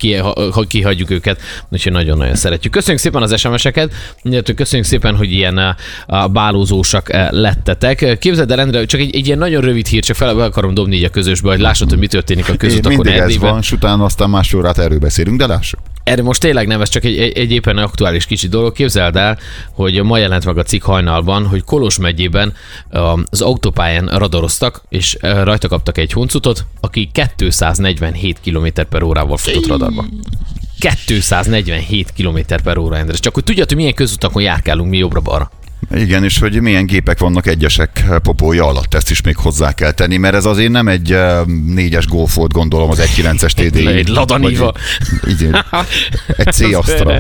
kihagyjuk őket, úgyhogy nagyon-nagyon szeretjük. Köszönjük szépen az SMS-eket, köszönjük szépen, hogy ilyen bálózósak lettetek. Képzeld el, Endre, csak egy ilyen nagyon rövid hír, csak fel akarom dobni így a közösbe, hogy lássad, hogy mi történik a közutakon. Mindig ez van, és utána aztán másfél órát erről beszélünk, de lássuk. Erre most tényleg nem, ez csak egy éppen aktuális kicsi dolog. Képzeld el, hogy ma jelent meg a cikk hajnalban, hogy Kolozs megyében az autópályán radaroztak, és rajta kaptak egy huncutot, aki 247 km/h-val futott radarba. 247 km/h, Endre. Csak hogy tudjátok, hogy milyen közutakon járkálunk mi jobbra-balra. Igen, és hogy milyen gépek vannak egyesek popója alatt, ezt is még hozzá kell tenni, mert ez azért nem egy 4-es Golf volt, gondolom, az 1.9-es TDI. Egy Lada Niva. Egy C-Astra.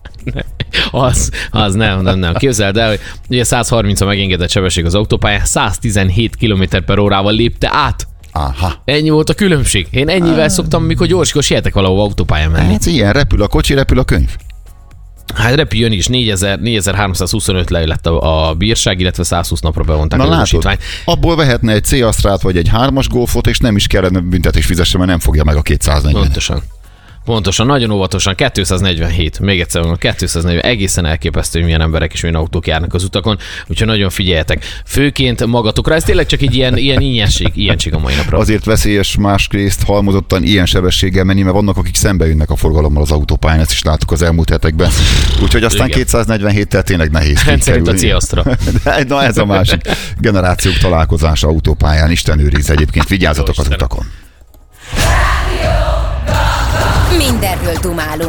Az nem. Képzeld el, hogy ugye 130 a megengedett sebesség az autópályán, 117 km/h-val lépte át. Aha. Ennyi volt a különbség. Én ennyivel szoktam, mikor gyorskor sietek valahova autópályán menni. Hát ilyen, repül a kocsi, repül a könyv. Hát repüljön is, 4325 lett a bírság, illetve 120 napra bevonták a jogosítványt. Abból vehetne egy C-Astrát vagy egy 3-as Golfot, és nem is kellene büntetés fizesse, mert nem fogja meg a 240. Pontosan, nagyon óvatosan, 247, még egyszer mondom, 240, egészen elképesztő, hogy milyen emberek és milyen autók járnak az utakon, úgyhogy nagyon figyeljetek. Főként magatokra, ez tényleg csak egy ilyen ilyenség a mai napra. Azért veszélyes másrészt halmozottan ilyen sebességgel menni, mert vannak, akik szembe jönnek a forgalommal az autópályán, ezt is láttuk az elmúlt hetekben. Úgyhogy aztán 247-tel tényleg nehéz szerint a C-Astra. Na ez a másik generációk találkozása autópályán, Isten őriz egyébként, vigyázzatok az utakon. Mindenről dumálunk.